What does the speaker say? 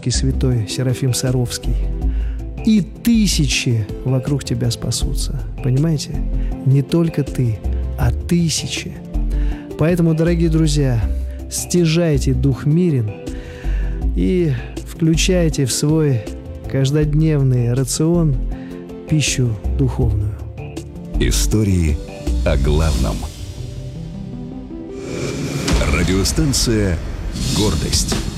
русский святой Серафим Саровский. И тысячи вокруг тебя спасутся. Понимаете? Не только ты, а тысячи. Поэтому, дорогие друзья, стяжайте дух мирен и включайте в свой каждодневный рацион пищу духовную. Истории о главном. Радиостанция «Гордость».